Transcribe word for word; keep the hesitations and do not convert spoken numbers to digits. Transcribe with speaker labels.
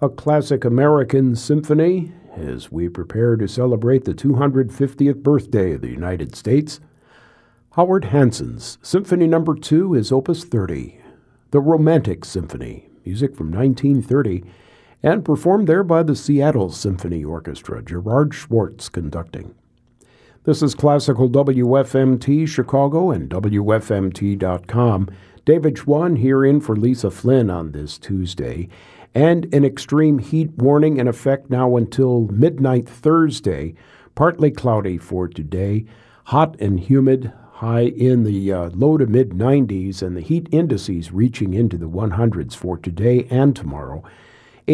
Speaker 1: a classic American symphony as we prepare to celebrate the two hundred fiftieth birthday of the United States. Howard Hanson's Symphony Number two is Opus thirty, the Romantic Symphony, music from nineteen thirty, and performed there by the Seattle Symphony Orchestra, Gerard Schwartz conducting. This is Classical W F M T Chicago and W F M T dot com. David Schwann here in for Lisa Flynn on this Tuesday. And an extreme heat warning in effect now until midnight Thursday. Partly cloudy for today. Hot and humid, high in the uh, low to mid nineties, and the heat indices reaching into the hundreds for today and tomorrow.